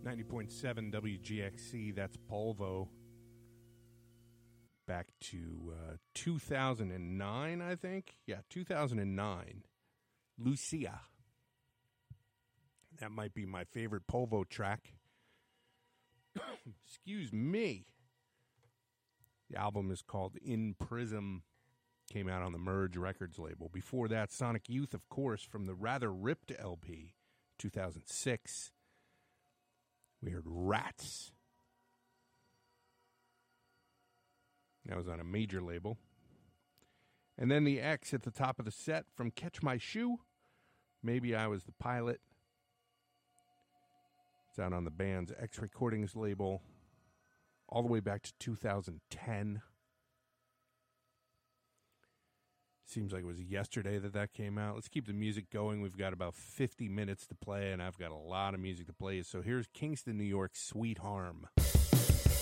90.7 WGXC, that's Polvo. Back to 2009, I think. Yeah, 2009. Lucia. That might be my favorite Polvo track. Excuse me. The album is called In Prism. Came out on the Merge Records label. Before that, Sonic Youth, of course, from the Rather Ripped LP, 2006. We heard Rats. That was on a major label. And then the X at the top of the set from Catch My Shoe. Maybe I Was the Pilot. It's out on the band's X Recordings label all the way back to 2010. Seems like it was yesterday that came out. Let's keep the music going. We've got about 50 minutes to play, and I've got a lot of music to play. So here's Kingston, New York, Sweet Harm.